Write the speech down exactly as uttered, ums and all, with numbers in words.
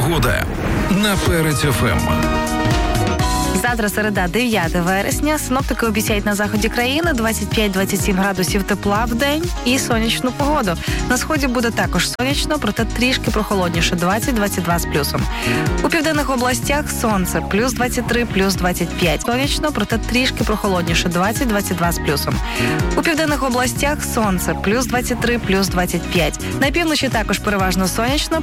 Погода на Перець еф ем. Завтра середа, дев'яте вересня. Синоптики обіцяють на заході країни двадцять п'ять - двадцять сім градусів тепла в день і сонячну погоду. На сході буде також сонячно, проте трішки прохолодніше – двадцять - двадцять два з плюсом. У південних областях сонце – плюс двадцять три, плюс двадцять п'ять. Сонячно, проте трішки прохолодніше – двадцять - двадцять два з плюсом. У південних областях сонце – плюс двадцять три, плюс двадцять п'ять. На півночі також переважно сонячно,